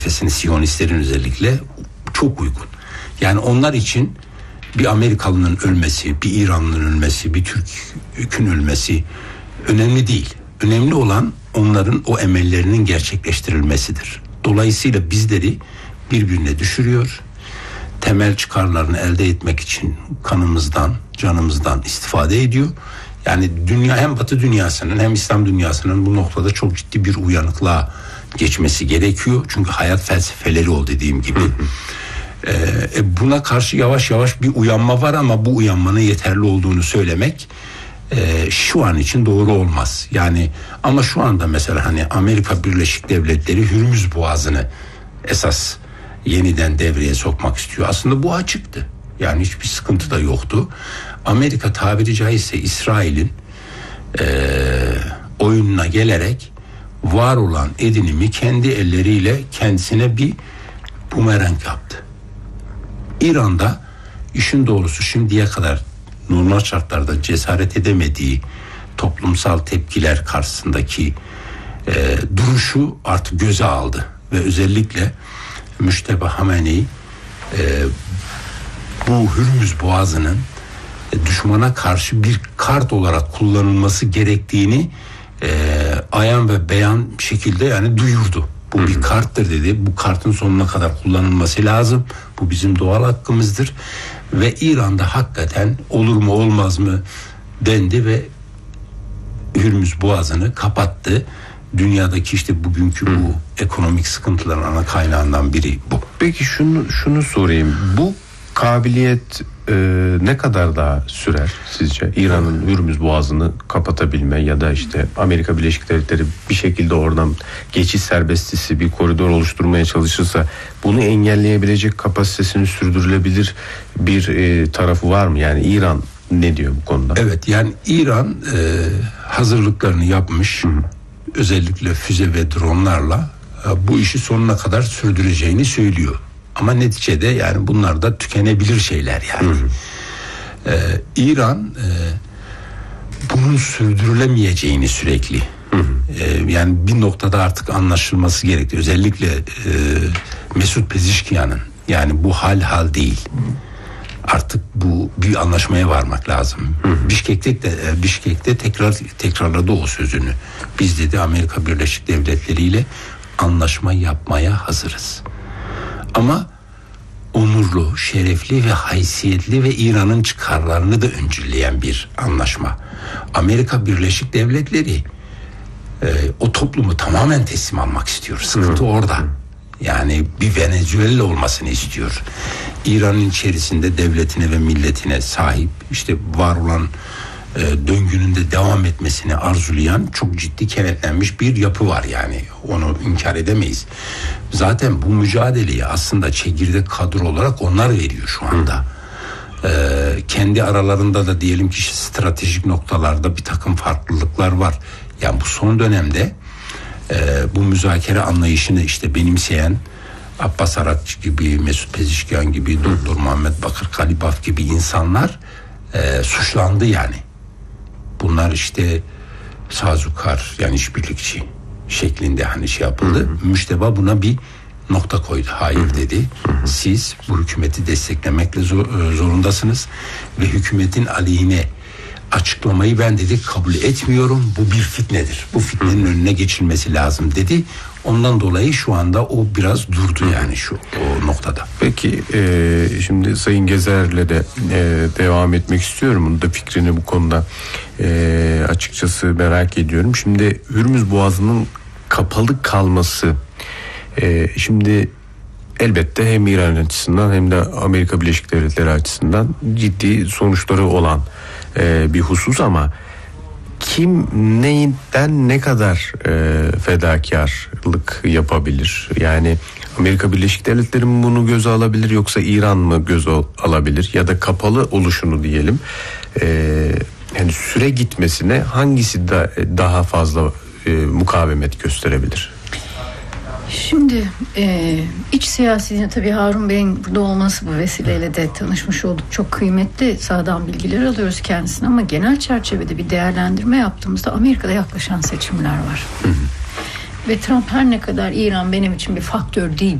Siyonistlerin özellikle çok uygun. Yani onlar için bir Amerikalı'nın ölmesi, bir İranlı'nın ölmesi, bir Türk'ün ölmesi önemli değil. Önemli olan onların o emellerinin gerçekleştirilmesidir. Dolayısıyla bizleri birbirine düşürüyor. Temel çıkarlarını elde etmek için kanımızdan, canımızdan istifade ediyor. Yani dünya, hem Batı dünyasının hem İslam dünyasının bu noktada çok ciddi bir uyanıklığa geçmesi gerekiyor. Çünkü hayat felsefeleri o dediğim gibi. Buna karşı yavaş yavaş bir uyanma var ama bu uyanmanın yeterli olduğunu söylemek şu an için doğru olmaz. Yani ama şu anda mesela hani Amerika Birleşik Devletleri Hürmüz Boğazı'nı esas yeniden devreye sokmak istiyor. Aslında bu açıktı. Yani hiçbir sıkıntı da yoktu. Amerika tabiri caizse İsrail'in oyununa gelerek var olan edinimi kendi elleriyle kendisine bir bumerang yaptı. İran'da işin doğrusu şimdiye kadar normal şartlarda cesaret edemediği toplumsal tepkiler karşısındaki duruşu artık göze aldı ve özellikle Müşteba Hamenei bu Hürmüz Boğazı'nın düşmana karşı bir kart olarak kullanılması gerektiğini ayan ve beyan şekilde yani duyurdu. Bu bir karttır dedi. Bu kartın sonuna kadar kullanılması lazım. Bu bizim doğal hakkımızdır. Ve İran'da hakikaten olur mu olmaz mı dendi ve Hürmüz Boğazı'nı kapattı. Dünyadaki işte bugünkü bu ekonomik sıkıntıların ana kaynağından biri bu. Peki şunu sorayım. Bu kabiliyet ne kadar daha sürer sizce? İran'ın Hürmüz Boğazı'nı kapatabilme ya da işte Amerika Birleşik Devletleri bir şekilde oradan geçiş serbestisi bir koridor oluşturmaya çalışırsa bunu engelleyebilecek kapasitesini sürdürülebilir bir tarafı var mı? Yani İran ne diyor bu konuda? Evet, yani İran hazırlıklarını yapmış. Özellikle füze ve dronlarla bu işi sonuna kadar sürdüreceğini söylüyor. Ama neticede yani bunlar da tükenebilir şeyler yani. İran bunun sürdürülemeyeceğini sürekli yani bir noktada artık anlaşılması gerekti. Özellikle Mesut Pezişkiyan'ın yani bu hal değil. Artık bu bir anlaşmaya varmak lazım. Bişkek'te tekrarladı o sözünü. Biz dedi Amerika Birleşik Devletleri ile anlaşma yapmaya hazırız. Ama onurlu, şerefli ve haysiyetli ve İran'ın çıkarlarını da öncülleyen bir anlaşma. Amerika Birleşik Devletleri o toplumu tamamen teslim almak istiyor. Sıkıntı orada. Yani bir Venezuela olmasını istiyor. İran'ın içerisinde devletine ve milletine sahip, işte var olan döngünün de devam etmesini arzulayan çok ciddi kenetlenmiş bir yapı var yani. Onu inkar edemeyiz. Zaten bu mücadeleyi aslında çekirdek kadro olarak onlar veriyor şu anda. Kendi aralarında da diyelim ki stratejik noktalarda bir takım farklılıklar var. Yani bu son dönemde bu müzakere anlayışını işte benimseyen Abbas Arakçı gibi, Mesut Pezişkiyan gibi, Doktor Muhammed Bakır Kalibaf gibi insanlar suçlandı yani. Bunlar işte sazukar yani işbirlikçi şeklinde hani şey yapıldı. Müşteba buna bir nokta koydu. Hayır dedi. Siz bu hükümeti desteklemekle zorundasınız ve hükümetin aleyhine açıklamayı ben dedi kabul etmiyorum. Bu bir fitnedir. Bu fitnenin önüne geçilmesi lazım dedi. Ondan dolayı şu anda o biraz durdu yani o noktada. Peki şimdi Sayın Gezer'le de devam etmek istiyorum. Onun da fikrini bu konuda açıkçası merak ediyorum. Şimdi Hürmüz Boğazı'nın kapalı kalması şimdi elbette hem İran açısından hem de Amerika Birleşik Devletleri açısından ciddi sonuçları olan bir husus ama kim neyden ne kadar fedakarlık yapabilir? Yani Amerika Birleşik Devletleri mi bunu göze alabilir yoksa İran mı göze alabilir ya da kapalı oluşunu diyelim yani süre gitmesine hangisi daha fazla mukavemet gösterebilir? Şimdi iç siyasetine tabii Harun Bey'in burada olması bu vesileyle de tanışmış olduk. Çok kıymetli sahadan bilgiler alıyoruz kendisine ama genel çerçevede bir değerlendirme yaptığımızda Amerika'da yaklaşan seçimler var. Ve Trump her ne kadar İran benim için bir faktör değil